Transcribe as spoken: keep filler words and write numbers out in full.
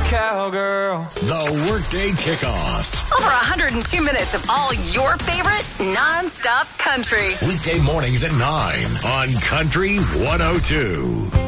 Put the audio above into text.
cowgirl. The Workday Kickoff. Over one hundred two minutes of all your favorite non-stop country. Weekday mornings at nine on Country one oh two.